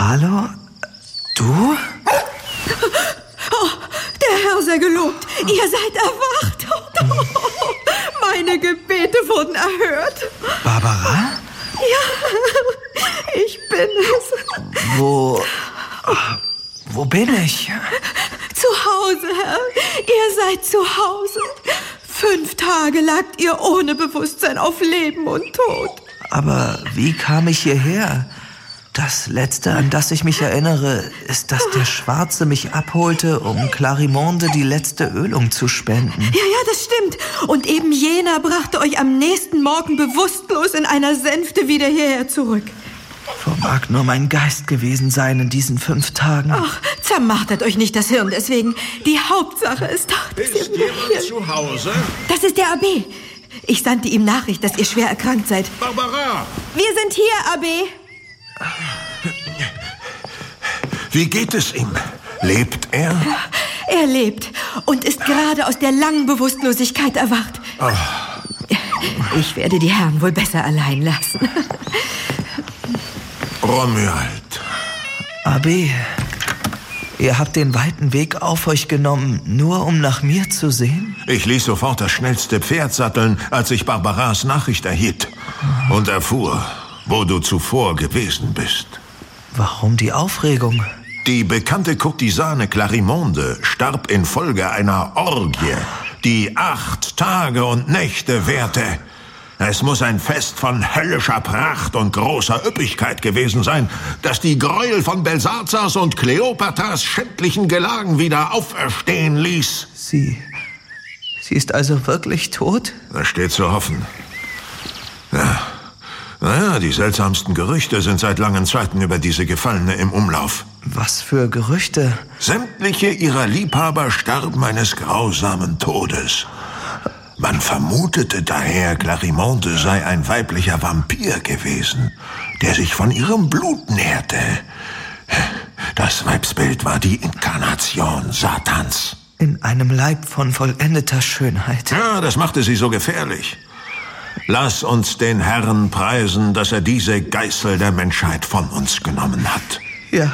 Hallo? Du? Oh, der Herr sei gelobt. Ihr seid erwacht. Meine Gebete wurden erhört. Barbara? Ja, ich bin es. Wo bin ich? Zu Hause, Herr. Ihr seid zu Hause. 5 Tage lagt ihr ohne Bewusstsein auf Leben und Tod. Aber wie kam ich hierher? Das Letzte, an das ich mich erinnere, ist, dass der Schwarze mich abholte, um Clarimonde die letzte Ölung zu spenden. Ja, das stimmt. Und eben jener brachte euch am nächsten Morgen bewusstlos in einer Sänfte wieder hierher zurück. Wo mag nur mein Geist gewesen sein in diesen 5 Tagen? Ach, zermartert euch nicht das Hirn deswegen. Die Hauptsache ist doch, dass Ist jemand zu Hause? Das ist der AB. Ich sandte ihm Nachricht, dass ihr schwer erkrankt seid. Barbara! Wir sind hier, AB. Wie geht es ihm? Lebt er? Er lebt und ist gerade aus der langen Bewusstlosigkeit erwacht. Ich werde die Herren wohl besser allein lassen. Romuald. AB, ihr habt den weiten Weg auf euch genommen, nur um nach mir zu sehen? Ich ließ sofort das schnellste Pferd satteln, als ich Barbaras Nachricht erhielt und erfuhr, wo du zuvor gewesen bist. Warum die Aufregung? Die bekannte Kurtisane Clarimonde starb infolge einer Orgie, die 8 Tage und Nächte währte. Es muss ein Fest von höllischer Pracht und großer Üppigkeit gewesen sein, das die Gräuel von Belsazars und Kleopatras schändlichen Gelagen wieder auferstehen ließ. Sie ist also wirklich tot? Das steht zu hoffen. Ja. Naja, die seltsamsten Gerüchte sind seit langen Zeiten über diese Gefallene im Umlauf. Was für Gerüchte? Sämtliche ihrer Liebhaber starben eines grausamen Todes. Man vermutete daher, Clarimonde sei ein weiblicher Vampir gewesen, der sich von ihrem Blut nährte. Das Weibsbild war die Inkarnation Satans. In einem Leib von vollendeter Schönheit. Ja, das machte sie so gefährlich. Lass uns den Herrn preisen, dass er diese Geißel der Menschheit von uns genommen hat. Ja,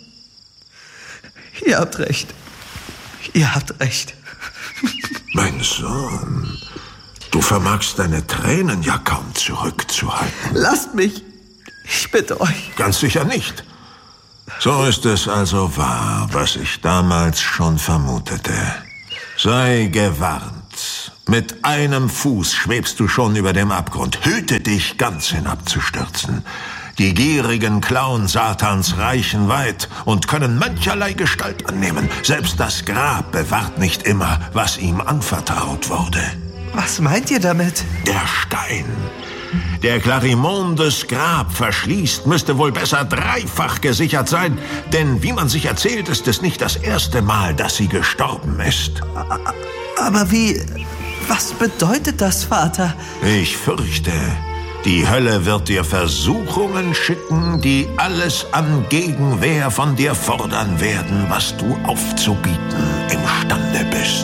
ihr habt recht. Ihr habt recht. Mein Sohn, du vermagst deine Tränen ja kaum zurückzuhalten. Lasst mich, ich bitte euch. Ganz sicher nicht. So ist es also wahr, was ich damals schon vermutete. Sei gewarnt. Mit einem Fuß schwebst du schon über dem Abgrund. Hüte dich, ganz hinabzustürzen. Die gierigen Klauen Satans reichen weit und können mancherlei Gestalt annehmen. Selbst das Grab bewahrt nicht immer, was ihm anvertraut wurde. Was meint ihr damit? Der Stein, der Clarimondes Grab verschließt, müsste wohl besser 3-fach gesichert sein. Denn wie man sich erzählt, ist es nicht das erste Mal, dass sie gestorben ist. Aber wie... Was bedeutet das, Vater? Ich fürchte, die Hölle wird dir Versuchungen schicken, die alles an Gegenwehr von dir fordern werden, was du aufzubieten imstande bist.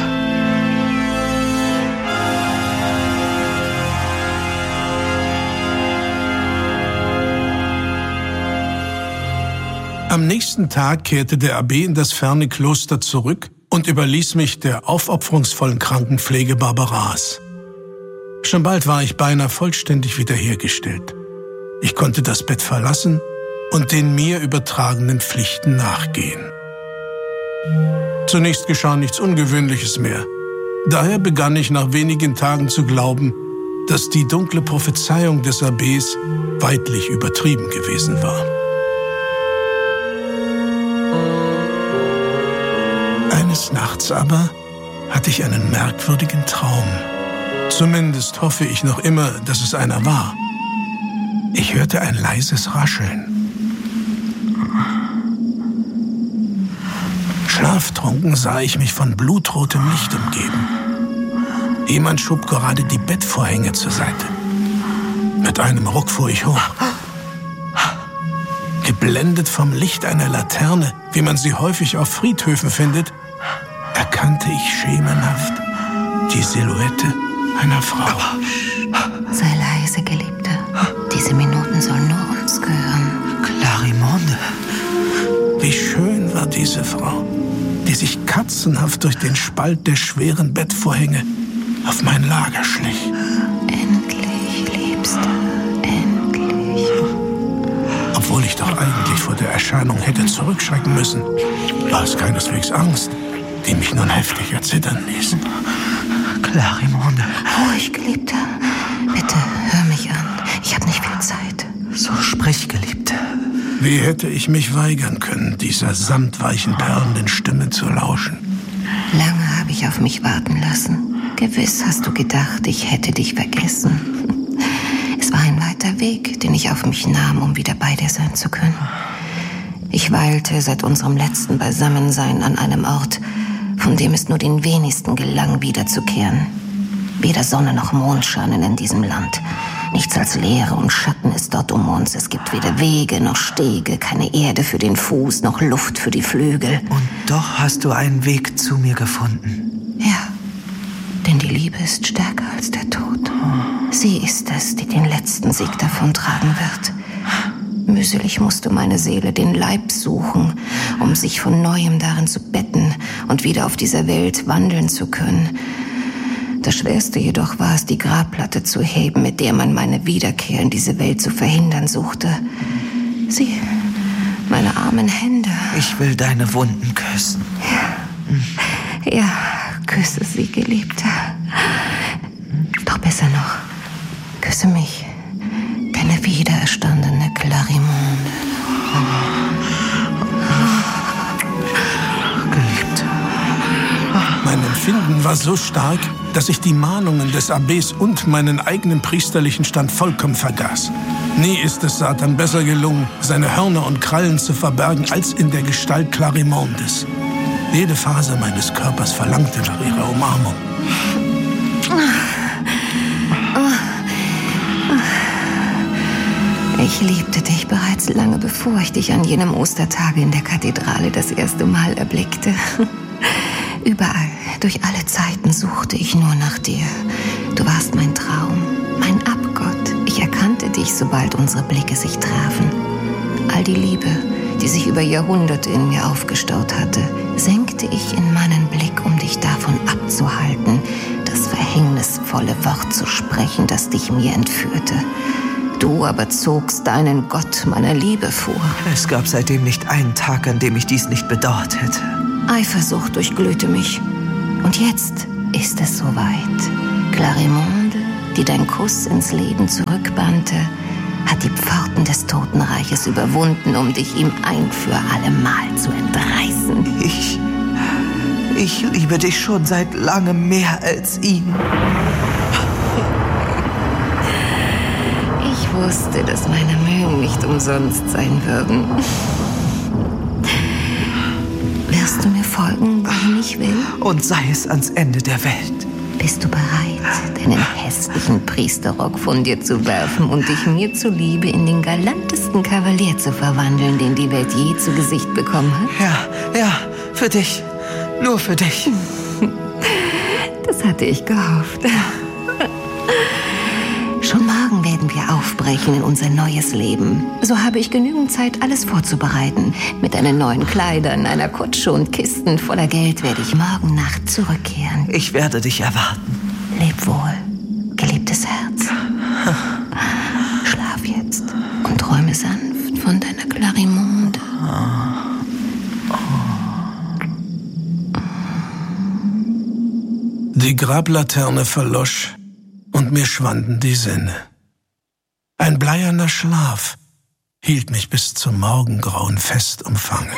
Am nächsten Tag kehrte der Abb in das ferne Kloster zurück und überließ mich der aufopferungsvollen Krankenpflege Barbaras. Schon bald war ich beinahe vollständig wiederhergestellt. Ich konnte das Bett verlassen und den mir übertragenen Pflichten nachgehen. Zunächst geschah nichts Ungewöhnliches mehr. Daher begann ich nach wenigen Tagen zu glauben, dass die dunkle Prophezeiung des Abbes weidlich übertrieben gewesen war. Eines Nachts aber hatte ich einen merkwürdigen Traum. Zumindest hoffe ich noch immer, dass es einer war. Ich hörte ein leises Rascheln. Schlaftrunken sah ich mich von blutrotem Licht umgeben. Jemand schob gerade die Bettvorhänge zur Seite. Mit einem Ruck fuhr ich hoch. Geblendet vom Licht einer Laterne, wie man sie häufig auf Friedhöfen findet, erkannte ich schemenhaft die Silhouette einer Frau. Sei leise, Geliebte. Diese Minuten sollen nur uns gehören. Clarimonde. diese Frau, die sich katzenhaft durch den Spalt der schweren Bettvorhänge auf mein Lager schlich. Endlich, Liebste, endlich. Obwohl ich doch eigentlich vor der Erscheinung hätte zurückschrecken müssen, war es keineswegs Angst, die mich nun heftig erzittern ließ. Clarimonde. Ruhig, Geliebter. Bitte, hör mich an. Ich habe nicht viel Zeit. So sprich, Geliebte. Wie hätte ich mich weigern können, dieser samtweichen, perlenden Stimme zu lauschen? Lange habe ich auf mich warten lassen. Gewiss hast du gedacht, ich hätte dich vergessen. Es war ein weiter Weg, den ich auf mich nahm, um wieder bei dir sein zu können. Ich weilte seit unserem letzten Beisammensein an einem Ort, von dem es nur den wenigsten gelang, wiederzukehren. Weder Sonne noch Mond scheinen in diesem Land. Nichts als Leere und Schatten ist dort um uns. Es gibt weder Wege noch Stege, keine Erde für den Fuß, noch Luft für die Flügel. Und doch hast du einen Weg zu mir gefunden. Ja, denn die Liebe ist stärker als der Tod. Sie ist es, die den letzten Sieg davontragen wird. Mühselig musste meine Seele den Leib suchen, um sich von Neuem darin zu betten und wieder auf dieser Welt wandeln zu können. Das Schwerste jedoch war es, die Grabplatte zu heben, mit der man meine Wiederkehr in diese Welt zu verhindern suchte. Sieh, meine armen Hände. Ich will deine Wunden küssen. Ja, küsse sie, Geliebter. Doch besser noch, küsse mich, deine wiedererstandene Clarimonde. Geliebte. Mein Empfinden war so stark, dass ich die Mahnungen des Abbés und meinen eigenen priesterlichen Stand vollkommen vergaß. Nie ist es Satan besser gelungen, seine Hörner und Krallen zu verbergen, als in der Gestalt Clarimondes. Jede Faser meines Körpers verlangte nach ihrer Umarmung. Ich liebte dich bereits lange, bevor ich dich an jenem Ostertage in der Kathedrale das erste Mal erblickte. Überall, durch alle Zeiten suchte ich nur nach dir. Du warst mein Traum, mein Abgott. Ich erkannte dich, sobald unsere Blicke sich trafen. All die Liebe, die sich über Jahrhunderte in mir aufgestaut hatte, senkte ich in meinen Blick, um dich davon abzuhalten, das verhängnisvolle Wort zu sprechen, das dich mir entführte. Du aber zogst deinen Gott meiner Liebe vor. Es gab seitdem nicht einen Tag, an dem ich dies nicht bedauert hätte. Eifersucht durchglühte mich. Und jetzt ist es soweit. Clarimonde, die dein Kuss ins Leben zurückbannte, hat die Pforten des Totenreiches überwunden, um dich ihm ein für allemal zu entreißen. Ich liebe dich schon seit langem mehr als ihn. Ich wusste, dass meine Mühen nicht umsonst sein würden. Wirst du mir folgen, wohin ich will? Und sei es ans Ende der Welt. Bist du bereit, deinen hässlichen Priesterrock von dir zu werfen und dich mir zuliebe in den galantesten Kavalier zu verwandeln, den die Welt je zu Gesicht bekommen hat? Ja, für dich. Nur für dich. Das hatte ich gehofft. Schon morgen werden wir aufbrechen in unser neues Leben. So habe ich genügend Zeit, alles vorzubereiten. Mit deinen neuen Kleidern, einer Kutsche und Kisten voller Geld werde ich morgen Nacht zurückkehren. Ich werde dich erwarten. Leb wohl, geliebtes Herz. Schlaf jetzt und träume sanft von deiner Clarimonde. Die Grablaterne verlosch und mir schwanden die Sinne. Ein bleierner Schlaf hielt mich bis zum Morgengrauen fest umfangen.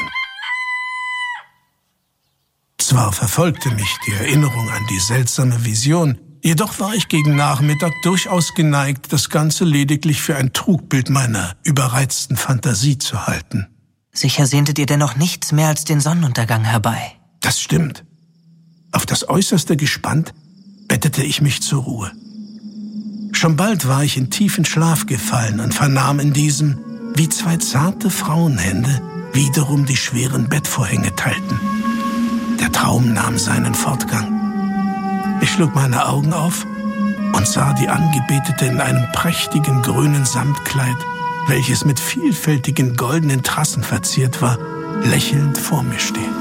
Zwar verfolgte mich die Erinnerung an die seltsame Vision, jedoch war ich gegen Nachmittag durchaus geneigt, das Ganze lediglich für ein Trugbild meiner überreizten Fantasie zu halten. Sicher sehntet ihr dennoch nichts mehr als den Sonnenuntergang herbei. Das stimmt. Auf das Äußerste gespannt, bettete ich mich zur Ruhe. Schon bald war ich in tiefen Schlaf gefallen und vernahm in diesem, wie zwei zarte Frauenhände, wiederum die schweren Bettvorhänge teilten. Der Traum nahm seinen Fortgang. Ich schlug meine Augen auf und sah die Angebetete in einem prächtigen grünen Samtkleid, welches mit vielfältigen goldenen Trassen verziert war, lächelnd vor mir stehen.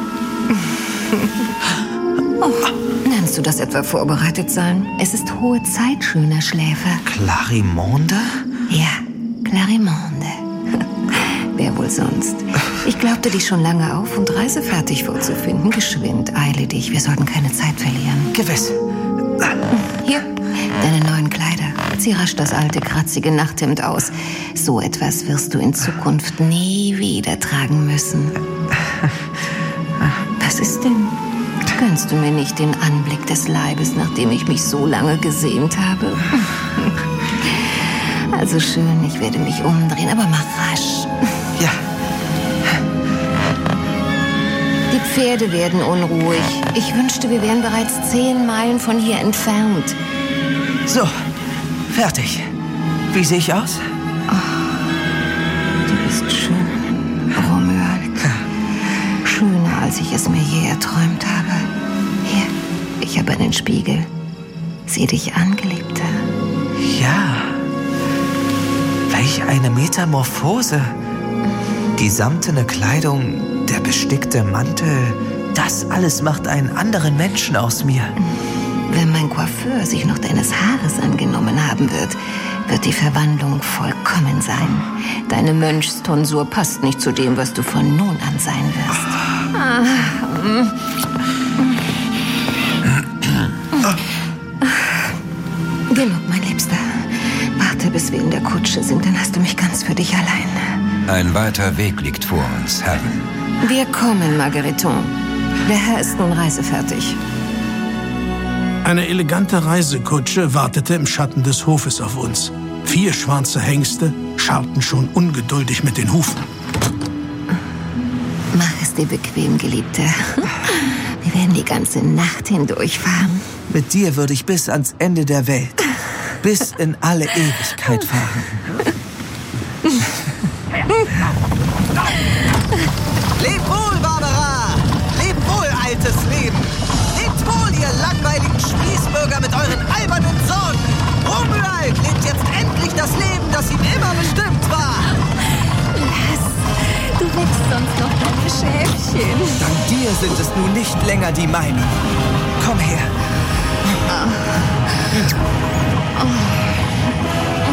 Oh, nennst du das etwa vorbereitet sein? Es ist hohe Zeit, schöner Schläfer. Clarimonde? Ja, Clarimonde. Wer wohl sonst? Ich glaubte dich schon lange auf und reisefertig vorzufinden. Geschwind, eile dich. Wir sollten keine Zeit verlieren. Gewiss. Hier, deine neuen Kleider. Zieh rasch das alte, kratzige Nachthemd aus. So etwas wirst du in Zukunft nie wieder tragen müssen. Was ist denn? Gönnst du mir nicht den Anblick des Leibes, nachdem ich mich so lange gesehnt habe? Also schön, ich werde mich umdrehen, aber mach rasch. Ja. Die Pferde werden unruhig. Ich wünschte, wir wären bereits 10 Meilen von hier entfernt. So, fertig. Wie sehe ich aus? Du bist schön, Romuald. Schöner, als ich es mir je erträumt habe. Hier, ich habe einen Spiegel. Sieh dich an, Geliebter. Ja. Welch eine Metamorphose. Die samtene Kleidung, der bestickte Mantel, das alles macht einen anderen Menschen aus mir. Wenn mein Coiffeur sich noch deines Haares angenommen haben wird, wird die Verwandlung vollkommen sein. Deine Mönchstonsur passt nicht zu dem, was du von nun an sein wirst. Genug, mein Liebster. Warte, bis wir in der Kutsche sind, dann hast du mich ganz für dich allein. Ein weiter Weg liegt vor uns, Herren. Wir kommen, Margueriton. Der Herr ist nun reisefertig. Eine elegante Reisekutsche wartete im Schatten des Hofes auf uns. 4 schwarze Hengste scharrten schon ungeduldig mit den Hufen. Mach es dir bequem, Geliebter. Wir werden die ganze Nacht hindurchfahren. Mit dir würde ich bis ans Ende der Welt, bis in alle Ewigkeit fahren. Leb wohl, Barbara! Leb wohl, altes Leben! Lebt wohl, ihr langweiligen Spießbürger mit euren albernen Sorgen! Romuald lebt jetzt endlich das Leben, das ihm immer bestimmt war! Du wächst sonst noch deine Schäfchen. Dank dir sind es nun nicht länger die meinen. Komm her.